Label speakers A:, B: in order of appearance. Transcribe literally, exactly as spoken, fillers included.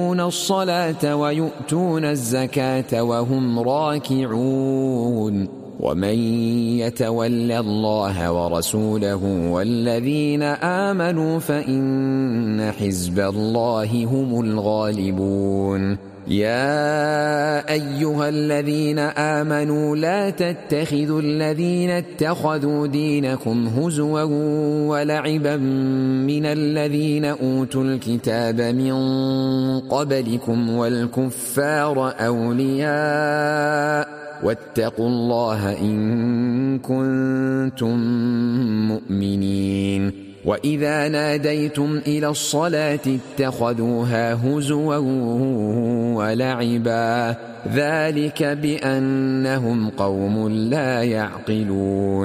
A: الصلاة ويؤتون الزكاة وهم راكعون ومن يتول الله ورسوله والذين آمنوا فإن حزب الله هم الغالبون. يا أيها الذين آمنوا لا تتخذوا الذين اتخذوا دينكم هزوا ولعبا من الذين أوتوا الكتاب من قبلكم والكفار أولياء واتقوا الله إن كنتم مؤمنين. وإذا ناديتم إلى الصلاة اتخذوها هزوا ولعبا ذلك بأنهم قوم لا يعقلون.